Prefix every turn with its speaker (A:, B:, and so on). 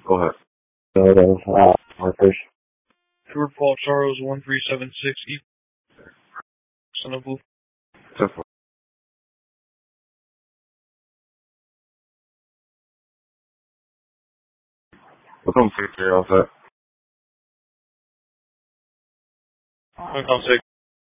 A: Go ahead.
B: Markers.
C: Short Fall Charles 1376 E. Son of Wolf.
A: 10-4. Welcome 6 all set.
C: Welcome 6.